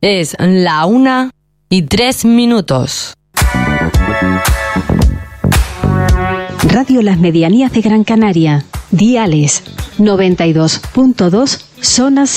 Es la 1:03. Radio Las Medianías de Gran Canaria. Diales 92.2 zonas